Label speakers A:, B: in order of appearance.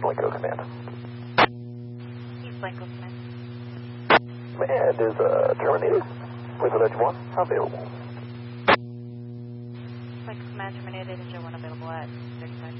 A: Blanco Command.
B: East Blanco Command.
A: Command is terminated. Please let Engine 1 available.
B: Blanco Command terminated, Engine 1 available at 35.